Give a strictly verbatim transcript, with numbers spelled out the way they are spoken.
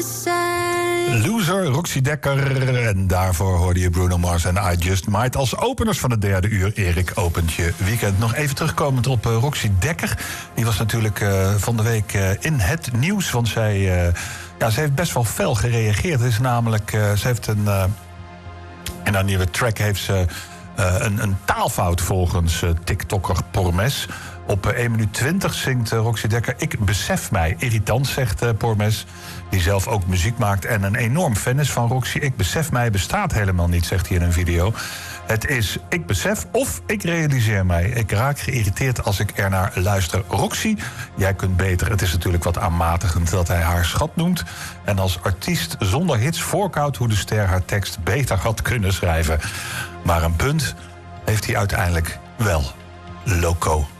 say. Loser, Roxy Dekker. En daarvoor hoorde je Bruno Mars en I Just Might. Als openers van het derde uur, Erik opent je weekend. Nog even terugkomend op uh, Roxy Dekker. Die was natuurlijk uh, van de week uh, in het nieuws. Want zij, uh, ja, ze heeft best wel fel gereageerd. Het is namelijk, uh, ze heeft een... Uh, in haar nieuwe track heeft ze uh, een, een taalfout volgens uh, TikToker Pormes. Op uh, één minuut twintig zingt uh, Roxy Dekker... Ik besef mij. Irritant, zegt uh, Pormes, die zelf ook muziek maakt en een enorm fan is van Roxy. Ik besef mij bestaat helemaal niet, zegt hij in een video. Het is ik besef of ik realiseer mij. Ik raak geïrriteerd als ik ernaar luister. Roxy, jij kunt beter. Het is natuurlijk wat aanmatigend dat hij haar schat noemt. En als artiest zonder hits voorkoudt hoe de ster haar tekst beter had kunnen schrijven. Maar een punt heeft hij uiteindelijk wel. Loco.